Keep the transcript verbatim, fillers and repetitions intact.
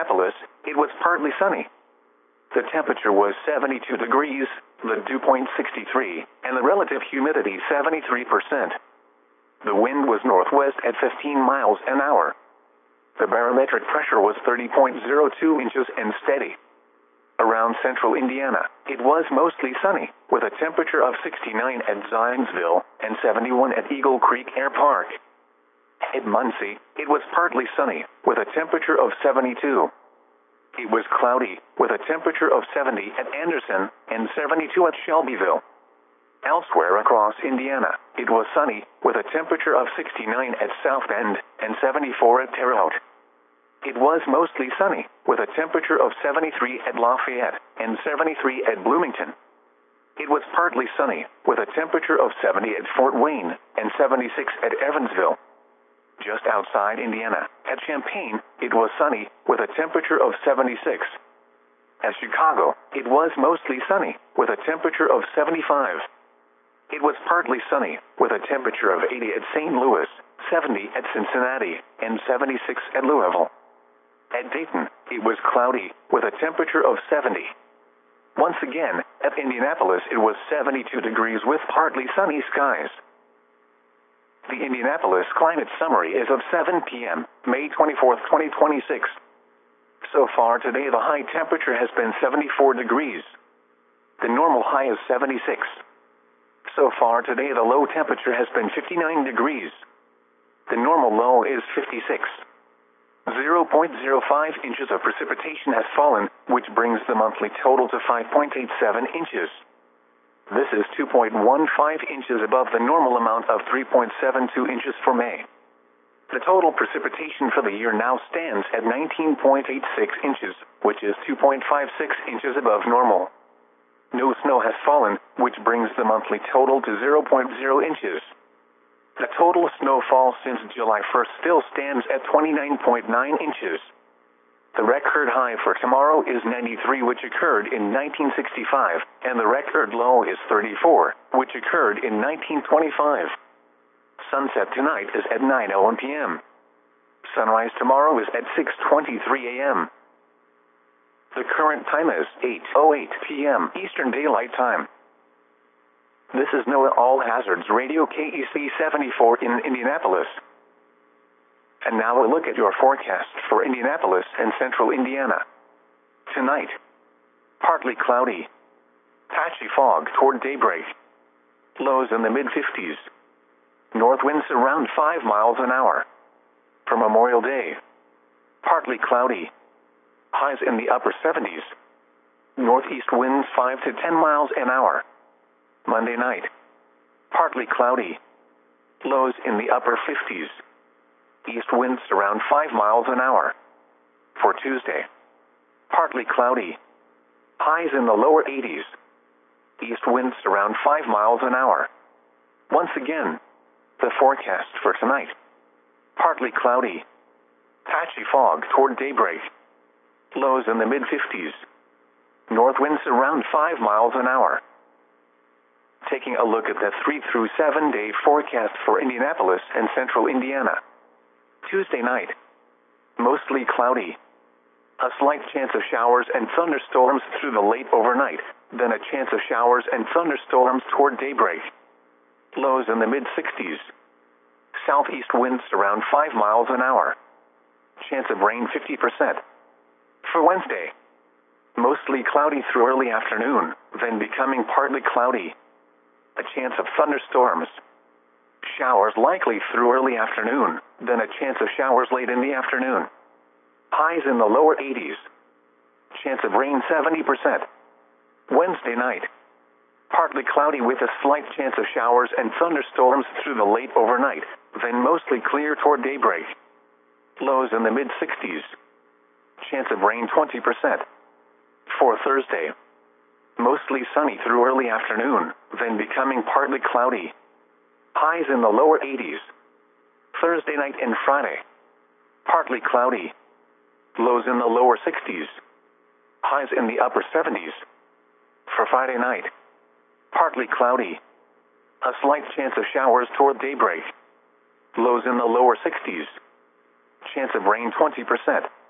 Indianapolis, it was partly sunny. The temperature was seventy-two degrees, the dew point sixty-three, and the relative humidity seventy-three percent. The wind was northwest at fifteen miles an hour. The barometric pressure was thirty point zero two inches and steady. Around central Indiana, it was mostly sunny, with a temperature of sixty-nine at Zionsville and seventy-one at Eagle Creek Air Park. At Muncie, it was partly sunny, with a temperature of seventy-two. It was cloudy, with a temperature of seventy at Anderson and seventy-two at Shelbyville. Elsewhere across Indiana, it was sunny, with a temperature of sixty-nine at South Bend and seventy-four at Terre Haute. It was mostly sunny, with a temperature of seventy-three at Lafayette and seventy-three at Bloomington. It was partly sunny, with a temperature of seventy at Fort Wayne and seventy-six at Evansville. Just outside Indiana, at Champaign, it was sunny, with a temperature of seventy-six. At Chicago, it was mostly sunny, with a temperature of seventy-five. It was partly sunny, with a temperature of eighty at Saint Louis, seventy at Cincinnati, and seventy-six at Louisville. At Dayton, it was cloudy, with a temperature of seventy. Once again, at Indianapolis it was seventy-two degrees with partly sunny skies. The Indianapolis Climate Summary is of seven p m, May twenty-fourth, twenty twenty-six. So far today the high temperature has been seventy-four degrees. The normal high is seventy-six. So far today the low temperature has been fifty-nine degrees. The normal low is fifty-six. zero point zero five inches of precipitation has fallen, which brings the monthly total to five point eight seven inches. This is two point one five inches above the normal amount of three point seven two inches for May. The total precipitation for the year now stands at nineteen point eight six inches, which is two point five six inches above normal. No snow has fallen, which brings the monthly total to zero point zero inches. The total snowfall since July first still stands at twenty-nine point nine inches. The record high for tomorrow is ninety-three, which occurred in nineteen sixty-five, and the record low is thirty-four, which occurred in nineteen twenty-five. Sunset tonight is at nine oh one p m Sunrise tomorrow is at six twenty-three a m The current time is eight oh eight p m Eastern Daylight Time. This is NOAA All Hazards Radio K E C seventy-four in Indianapolis. And now a look at your forecast for Indianapolis and central Indiana. Tonight, partly cloudy. Patchy fog toward daybreak. Lows in the mid fifties. North winds around five miles an hour. For Memorial Day, partly cloudy. Highs in the upper seventies. Northeast winds five to ten miles an hour. Monday night, partly cloudy. Lows in the upper fifties. East winds around five miles an hour. For Tuesday, partly cloudy. Highs in the lower eighties. East winds around five miles an hour. Once again, the forecast for tonight. Partly cloudy. Patchy fog toward daybreak. Lows in the mid fifties. North winds around five miles an hour. Taking a look at the three through seven day forecast for Indianapolis and central Indiana. Tuesday night, mostly cloudy. A slight chance of showers and thunderstorms through the late overnight, then a chance of showers and thunderstorms toward daybreak. Lows in the mid sixties. Southeast winds around five miles an hour. Chance of rain fifty percent. For Wednesday, mostly cloudy through early afternoon, then becoming partly cloudy. A chance of thunderstorms. Showers likely through early afternoon, then a chance of showers late in the afternoon. Highs in the lower eighties. Chance of rain seventy percent. Wednesday night, partly cloudy with a slight chance of showers and thunderstorms through the late overnight, then mostly clear toward daybreak. Lows in the mid sixties. Chance of rain twenty percent. For Thursday, mostly sunny through early afternoon, then becoming partly cloudy. Highs in the lower eighties. Thursday night and Friday, partly cloudy. Lows in the lower sixties. Highs in the upper seventies. For Friday night, partly cloudy. A slight chance of showers toward daybreak. Lows in the lower sixties. Chance of rain twenty percent.